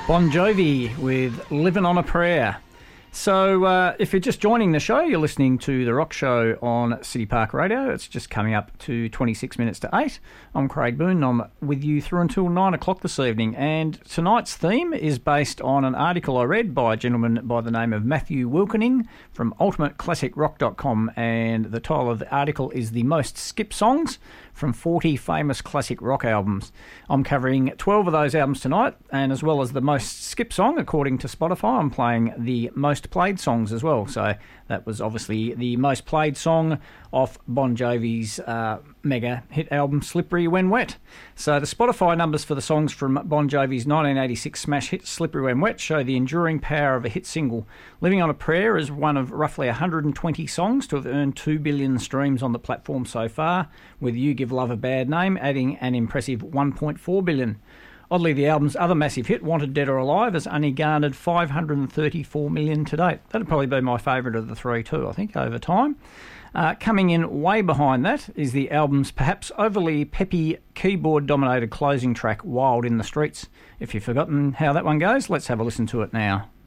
Bon Jovi with Living on a Prayer. So if you're just joining the show, you're listening to The Rock Show on City Park Radio. It's just coming up to 26 minutes to 8. I'm Craig Boone. I'm with you through until 9 o'clock this evening. And tonight's theme is based on an article I read by a gentleman by the name of Matthew Wilkening from ultimateclassicrock.com. And the title of the article is The Most Skip Songs from 40 Famous Classic Rock Albums. I'm covering 12 of those albums tonight, and as well as the most skip song, according to Spotify, I'm playing the most played songs as well. So that was obviously the most played song off Bon Jovi's mega hit album Slippery When Wet. So the Spotify numbers for the songs from Bon Jovi's 1986 smash hit Slippery When Wet show the enduring power of a hit single. Living on a Prayer is one of roughly 120 songs to have earned 2 billion streams on the platform so far, with You Give Love a Bad Name adding an impressive 1.4 billion. Oddly, the album's other massive hit, Wanted Dead or Alive, has only garnered 534 million to date. That'd probably be my favourite of the three too, I think, over time. Coming in way behind that is the album's perhaps overly peppy, keyboard-dominated closing track, Wild in the Streets. If you've forgotten how that one goes, let's have a listen to it now.